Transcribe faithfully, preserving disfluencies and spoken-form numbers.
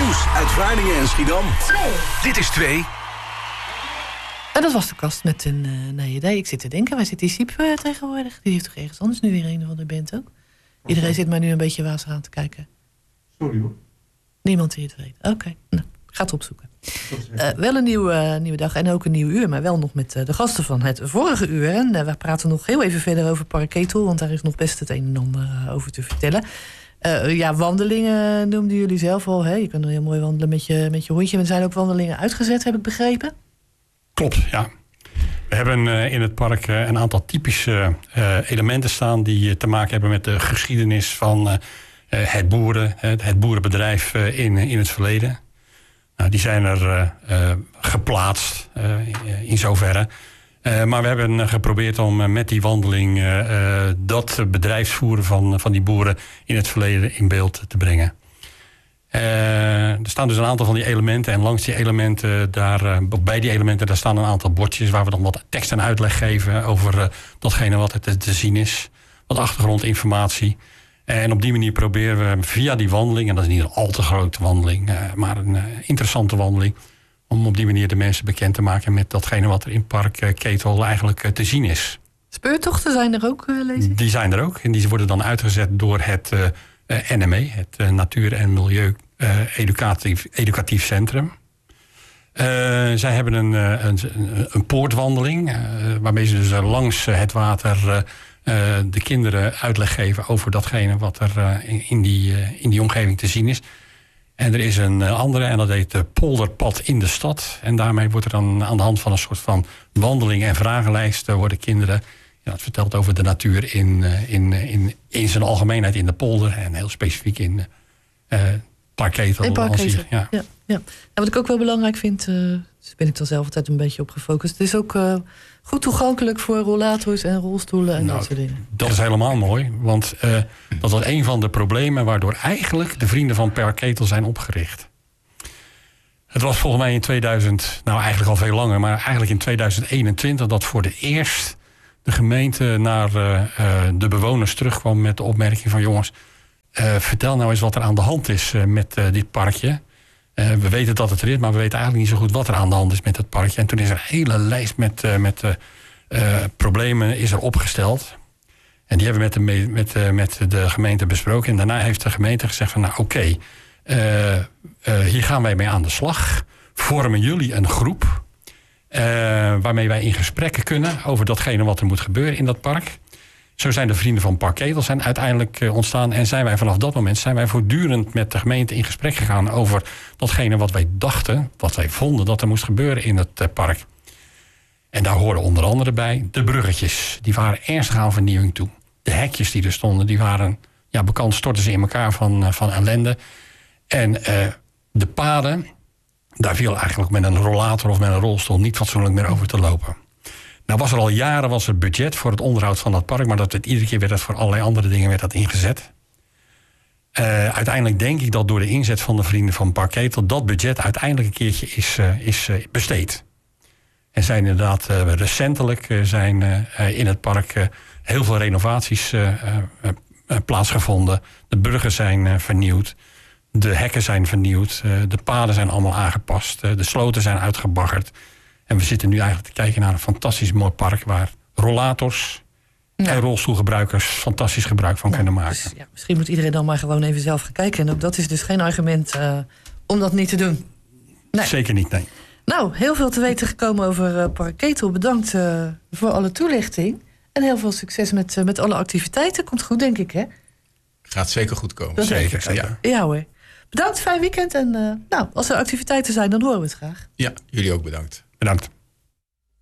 Nieuws uit Vlaardingen en Schiedam. twee. Dit is twee. En dat was de kast met een uh, nee idee. Ik zit te denken, waar zit die Siep uh, tegenwoordig? Die heeft toch ergens anders nu weer een van de band ook? Iedereen zit mij nu een beetje wazig aan te kijken. Sorry hoor. Niemand die het weet. Oké, okay. Nou, ga het opzoeken. Uh, wel een nieuwe, uh, nieuwe dag en ook een nieuw uur, maar wel nog met uh, de gasten van het vorige uur. En uh, we praten nog heel even verder over Park Ketel, want daar is nog best het een en ander uh, over te vertellen. Uh, ja, wandelingen noemden jullie zelf al. Hè? Je kan heel mooi wandelen met je, met je hondje. Maar er zijn ook wandelingen uitgezet, heb ik begrepen. Klopt, ja. We hebben uh, in het park uh, een aantal typische uh, elementen staan die uh, te maken hebben met de geschiedenis van uh, het boeren, het, het boerenbedrijf uh, in, in het verleden. Nou, die zijn er uh, uh, geplaatst uh, in zoverre. Uh, maar we hebben uh, geprobeerd om uh, met die wandeling uh, uh, dat bedrijfsvoeren van, van die boeren in het verleden in beeld te brengen. Uh, er staan dus een aantal van die elementen en langs die elementen, daar, uh, bij die elementen daar staan een aantal bordjes waar we dan wat tekst en uitleg geven over uh, datgene wat er te, te zien is. Wat achtergrondinformatie. En op die manier proberen we via die wandeling, en dat is niet een al te grote wandeling, uh, maar een uh, interessante wandeling, om op die manier de mensen bekend te maken met datgene wat er in Park uh, Ketel eigenlijk uh, te zien is. Speurtochten zijn er ook, uh, lees ik? Die zijn er ook. En die worden dan uitgezet door het uh, uh, N M E, het uh, Natuur- en Milieu uh, Educatief, Educatief Centrum. Uh, zij hebben een, uh, een, een poortwandeling, uh, waarmee ze dus uh, langs uh, het water uh, uh, de kinderen uitleg geven over datgene wat er uh, in, in, die, uh, in die omgeving te zien is. En er is een andere, en dat heet de Polderpad in de stad. En daarmee wordt er dan aan de hand van een soort van wandeling en vragenlijst worden kinderen, ja, het vertelt over de natuur in, in, in, in zijn algemeenheid in de polder. En heel specifiek in uh, Park Ketel. In Park Ketel, ja. Ja, ja. En wat ik ook wel belangrijk vind, uh, dus ben ik dan zelf altijd een beetje op gefocust. Het is ook uh, goed toegankelijk voor rollators en rolstoelen en nou, dat soort dingen. Dat is helemaal mooi, want uh, dat was een van de problemen waardoor eigenlijk de vrienden van Park Ketel zijn opgericht. Het was volgens mij in tweeduizend, nou eigenlijk al veel langer, maar eigenlijk in tweeduizend eenentwintig dat voor de eerst de gemeente naar uh, uh, de bewoners terugkwam met de opmerking van jongens, uh, vertel nou eens wat er aan de hand is uh, met uh, dit parkje. Uh, we weten dat het er is, maar we weten eigenlijk niet zo goed wat er aan de hand is met het parkje. En toen is er een hele lijst met, uh, met uh, uh, problemen is er opgesteld. En die hebben we met de, met, uh, met de gemeente besproken. En daarna heeft de gemeente gezegd van nou oké, okay, uh, uh, hier gaan wij mee aan de slag. Vormen jullie een groep uh, waarmee wij in gesprekken kunnen over datgene wat er moet gebeuren in dat park. Zo zijn de vrienden van Park Ketel zijn uiteindelijk uh, ontstaan. En zijn wij vanaf dat moment zijn wij voortdurend met de gemeente in gesprek gegaan over datgene wat wij dachten, wat wij vonden dat er moest gebeuren in het uh, park. En daar hoorden onder andere bij de bruggetjes. Die waren ernstig aan vernieuwing toe. De hekjes die er stonden, die waren, ja, bekend stortten ze in elkaar van, uh, van ellende. En uh, de paden, daar viel eigenlijk met een rollator of met een rolstoel niet fatsoenlijk meer over te lopen. Nou was er al jaren was er budget voor het onderhoud van dat park, maar dat werd, iedere keer werd dat voor allerlei andere dingen werd dat ingezet. Uh, uiteindelijk denk ik dat door de inzet van de vrienden van Park Ketel dat budget uiteindelijk een keertje is, uh, is uh, besteed. En zijn inderdaad uh, recentelijk uh, zijn uh, in het park uh, heel veel renovaties uh, uh, uh, plaatsgevonden. De bruggen zijn uh, vernieuwd. De hekken zijn vernieuwd. Uh, de paden zijn allemaal aangepast. Uh, de sloten zijn uitgebaggerd. En we zitten nu eigenlijk te kijken naar een fantastisch mooi park waar rollators ja. en rolstoelgebruikers fantastisch gebruik van ja, kunnen maken. Dus, ja, misschien moet iedereen dan maar gewoon even zelf gaan kijken. En ook dat is dus geen argument uh, om dat niet te doen. Nee. Zeker niet, nee. Nou, heel veel te weten gekomen over uh, Park Ketel. Bedankt uh, voor alle toelichting. En heel veel succes met, uh, met alle activiteiten. Komt goed, denk ik, hè? Gaat zeker goed komen. Dat zeker, zeker. Ja. ja hoor. Bedankt, fijn weekend. En uh, nou, als er activiteiten zijn, dan horen we het graag. Ja, jullie ook bedankt. Bedankt.